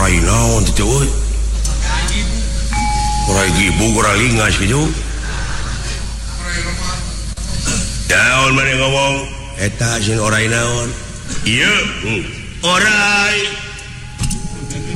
orai naon itu orai gibu orai lingas gitu daun mana ngomong eta sin orai naon iya orai